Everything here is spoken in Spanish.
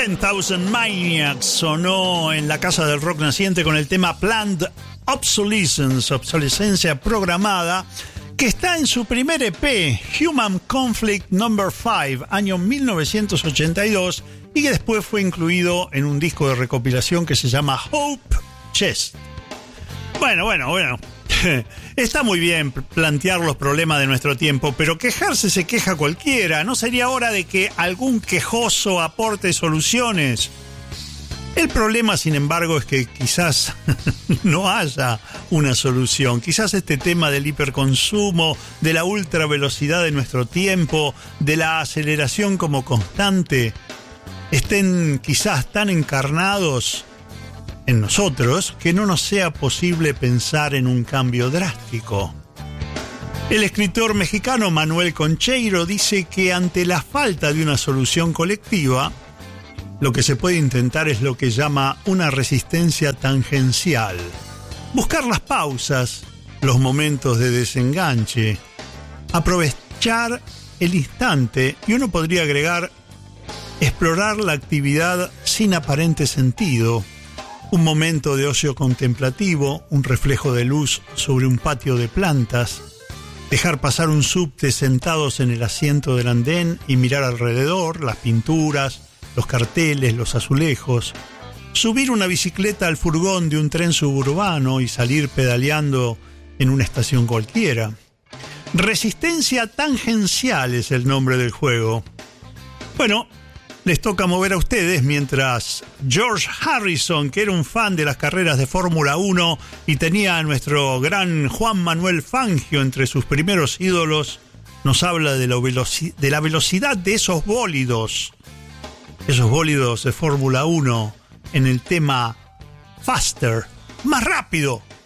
10,000 Maniacs sonó en la Casa del Rock Naciente con el tema Planned Obsolescence, obsolescencia programada, que está en su primer EP, Human Conflict No. 5, año 1982, y que después fue incluido en un disco de recopilación que se llama Hope Chest. Bueno. Está muy bien plantear los problemas de nuestro tiempo, pero quejarse se queja cualquiera. ¿No sería hora de que algún quejoso aporte soluciones? El problema, sin embargo, es que quizás no haya una solución. Quizás este tema del hiperconsumo, de la ultravelocidad de nuestro tiempo, de la aceleración como constante, estén quizás tan encarnados en nosotros que no nos sea posible pensar en un cambio drástico. El escritor mexicano Manuel Concheiro dice que ante la falta de una solución colectiva, lo que se puede intentar es lo que llama una resistencia tangencial. Buscar las pausas, los momentos de desenganche, aprovechar el instante, y uno podría agregar, explorar la actividad sin aparente sentido, un momento de ocio contemplativo, un reflejo de luz sobre un patio de plantas, dejar pasar un subte sentados en el asiento del andén y mirar alrededor, las pinturas, los carteles, los azulejos, subir una bicicleta al furgón de un tren suburbano y salir pedaleando en una estación cualquiera. Resistencia tangencial es el nombre del juego. Bueno, les toca mover a ustedes mientras George Harrison, que era un fan de las carreras de Fórmula 1 y tenía a nuestro gran Juan Manuel Fangio entre sus primeros ídolos, nos habla de la velocidad de esos bólidos de Fórmula 1 en el tema Faster, más rápido.